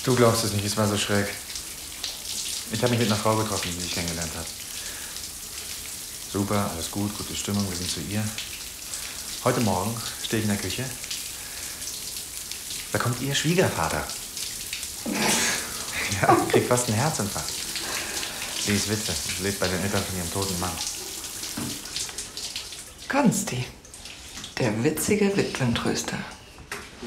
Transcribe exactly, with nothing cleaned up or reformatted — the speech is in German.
Du glaubst es nicht, es war so schräg. Ich habe mich mit einer Frau getroffen, die ich kennengelernt habe. Super, alles gut, gute Stimmung, wir sind zu ihr. Heute Morgen stehe ich in der Küche. Da kommt ihr Schwiegervater. Ja, kriegt fast einen Herzinfarkt. Sie ist Witwe, lebt bei den Eltern von ihrem toten Mann. Konsti, der witzige Witwentröster.